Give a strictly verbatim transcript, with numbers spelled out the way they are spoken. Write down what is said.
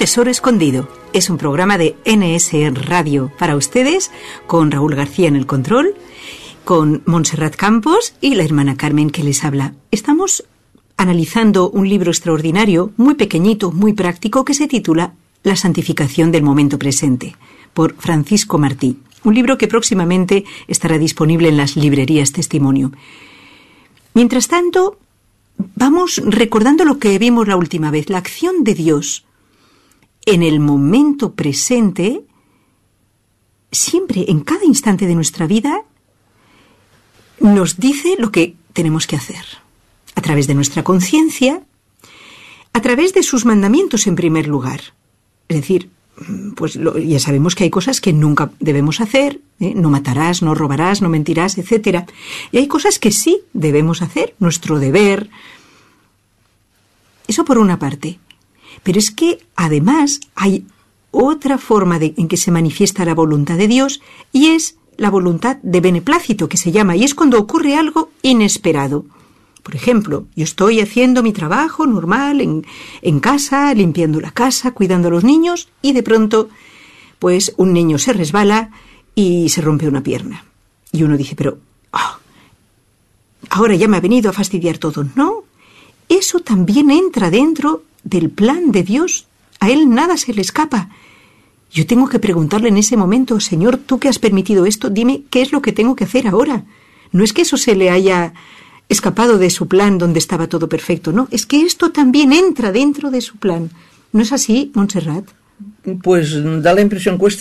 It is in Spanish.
tesoro escondido. Es un programa de N S Radio para ustedes, con Raúl García en el control, con Montserrat Campos y la hermana Carmen que les habla. Estamos analizando un libro extraordinario, muy pequeñito, muy práctico, que se titula La santificación del momento presente, por Francisco Martí. Un libro que próximamente estará disponible en las librerías Testimonio. Mientras tanto, vamos recordando lo que vimos la última vez, la acción de Dios en el momento presente, siempre, en cada instante de nuestra vida, nos dice lo que tenemos que hacer, a través de nuestra conciencia, a través de sus mandamientos en primer lugar. Es decir, pues lo, ya sabemos que hay cosas que nunca debemos hacer, ¿eh? No matarás, no robarás, no mentirás, etcétera. Y hay cosas que sí debemos hacer, nuestro deber. Eso por una parte. Pero es que además hay otra forma de, en que se manifiesta la voluntad de Dios, y es la voluntad de beneplácito, que se llama, y es cuando ocurre algo inesperado. Por ejemplo, yo estoy haciendo mi trabajo normal en, en casa, limpiando la casa, cuidando a los niños, y de pronto, pues un niño se resbala y se rompe una pierna. Y uno dice, pero oh, ahora ya me ha venido a fastidiar todo. No, eso también entra dentro del plan de Dios. A Él nada se le escapa. Yo tengo que preguntarle en ese momento, Señor, tú que has permitido esto, dime qué es lo que tengo que hacer ahora. No es que eso se le haya escapado de su plan donde estaba todo perfecto, no, es que esto también entra dentro de su plan. ¿No es así, Montserrat? Pues da la impresión, cuesta